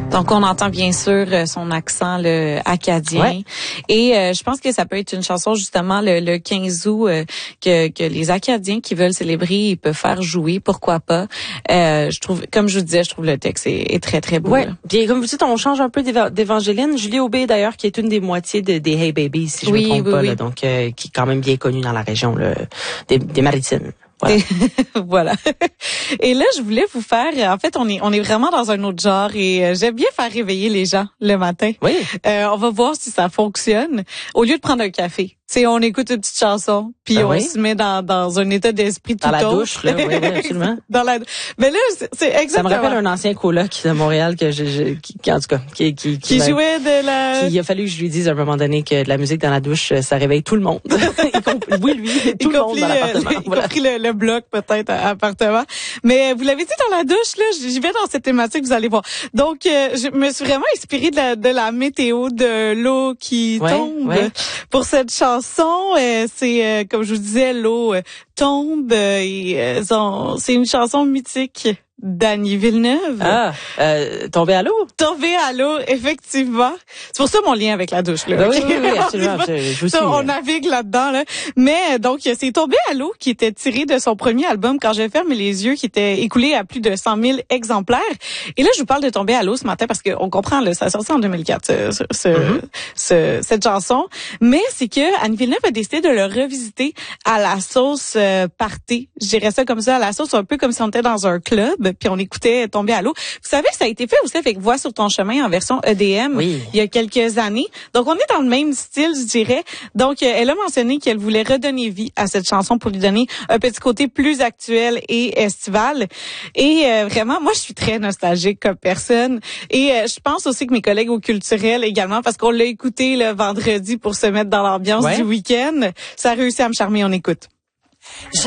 Donc, on entend bien sûr son accent acadien. Ouais. Et je pense que ça peut être une chanson, justement, le 15 août, que les Acadiens qui veulent célébrer, ils peuvent faire jouer. Pourquoi pas? Je trouve, comme je vous disais, je trouve le texte est très, très beau. Ouais. Là. Puis, comme vous dites, on change un peu d'Évangéline. Julie Aubé, d'ailleurs, qui est une des moitiés des Hey Babies, si je me trompe pas, là, donc qui est quand même bien connue dans la région là, des Maritimes. Voilà. Voilà. Et là, je voulais vous faire, en fait, on est vraiment dans un autre genre et j'aime bien faire réveiller les gens le matin. Oui. On va voir si ça fonctionne. Au lieu de prendre un café, tu sais, on écoute une petite chanson, puis on se met dans un état d'esprit tout autre. Dans la douche, là, oui, absolument. Mais là, c'est exactement. Ça me rappelle un ancien coloc de Montréal qui en tout cas, qui jouait de la. Il a fallu que je lui dise à un moment donné que de la musique dans la douche, ça réveille tout le monde. Oui, lui, tout le monde dans l'appartement. Y compris le bloc peut-être appartement. Mais vous l'avez dit dans la douche là, j'y vais dans cette thématique, vous allez voir. Donc je me suis vraiment inspirée de la météo, de l'eau qui tombe pour cette chanson. C'est comme je vous disais, l'eau tombe. C'est une chanson mythique d'Annie Villeneuve. Tomber à l'eau. Tomber à l'eau, effectivement. C'est pour ça mon lien avec la douche, là. Oui, absolument. Je vous suis. On navigue là-dedans, là. Mais, donc, c'est Tomber à l'eau qui était tiré de son premier album, Quand je ferme les yeux, qui était écoulé à plus de 100 000 exemplaires. Et là, je vous parle de Tomber à l'eau ce matin parce qu'on comprend, là, ça a sorti en 2004, cette chanson. Mais c'est que Annie Villeneuve a décidé de le revisiter à la sauce party. Je dirais ça comme ça, à la sauce un peu comme si on était dans un club. Puis on écoutait Tomber à l'eau. Vous savez, ça a été fait aussi avec Voix sur ton chemin en version EDM il y a quelques années. Donc on est dans le même style, je dirais. Donc elle a mentionné qu'elle voulait redonner vie à cette chanson pour lui donner un petit côté plus actuel et estival. Et vraiment, moi je suis très nostalgique comme personne. Et je pense aussi que mes collègues au culturel également, parce qu'on l'a écouté le vendredi pour se mettre dans l'ambiance du week-end. Ça a réussi à me charmer, on écoute.